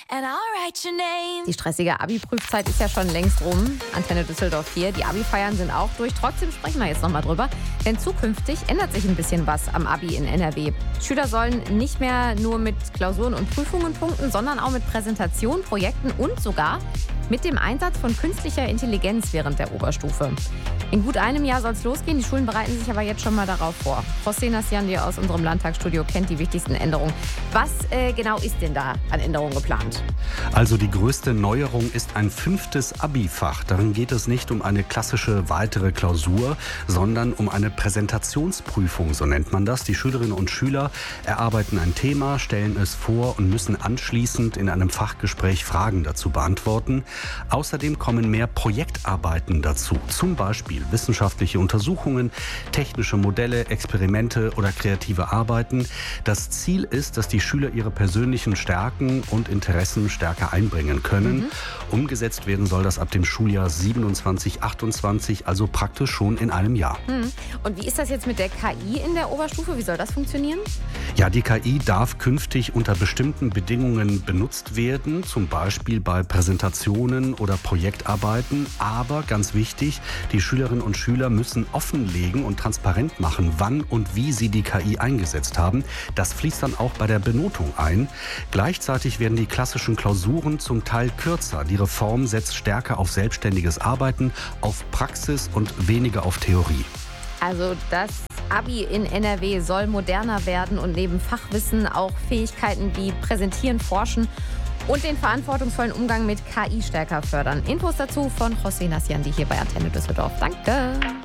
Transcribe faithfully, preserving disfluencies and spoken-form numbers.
Die stressige Abi-Prüfzeit ist ja schon längst rum. Antenne Düsseldorf hier. Die Abi-Feiern sind auch durch. Trotzdem sprechen wir jetzt nochmal drüber. Denn zukünftig ändert sich ein bisschen was am Abi in N R W. Schüler sollen nicht mehr nur mit Klausuren und Prüfungen punkten, sondern auch mit Präsentationen, Projekten und sogar mit dem Einsatz von künstlicher Intelligenz während der Oberstufe. In gut einem Jahr soll es losgehen. Die Schulen bereiten sich aber jetzt schon mal darauf vor. José Nassiandi aus unserem Landtagsstudio kennt die wichtigsten Änderungen. Was äh, genau ist denn da an Änderungen geplant? Also die größte Neuerung ist ein fünftes Abi-Fach. Darin geht es nicht um eine klassische weitere Klausur, sondern um eine Präsentationsprüfung, so nennt man das. Die Schülerinnen und Schüler erarbeiten ein Thema, stellen es vor und müssen anschließend in einem Fachgespräch Fragen dazu beantworten. Außerdem kommen mehr Projektarbeiten dazu, zum Beispiel wissenschaftliche Untersuchungen, technische Modelle, Experimente oder kreative Arbeiten. Das Ziel ist, dass die Schüler ihre persönlichen Stärken und Interessen stärker einbringen können. Mhm. Umgesetzt werden soll das ab dem Schuljahr siebenundzwanzig achtundzwanzig, also praktisch schon in einem Jahr. Mhm. Und wie ist das jetzt mit der K I in der Oberstufe? Wie soll das funktionieren? Ja, die K I darf künftig unter bestimmten Bedingungen benutzt werden, zum Beispiel bei Präsentationen oder Projektarbeiten. Aber ganz wichtig, die Schülerinnen und Schüler müssen offenlegen und transparent machen, wann und wie sie die K I eingesetzt haben. Das fließt dann auch bei der Benotung ein. Gleichzeitig werden die klassischen Klausuren zum Teil kürzer. Die Reform setzt stärker auf selbstständiges Arbeiten, auf Praxis und weniger auf Theorie. Also das Abi in N R W soll moderner werden und neben Fachwissen auch Fähigkeiten wie Präsentieren, Forschen und den verantwortungsvollen Umgang mit K I stärker fördern. Infos dazu von José Nassiandi hier bei Antenne Düsseldorf. Danke.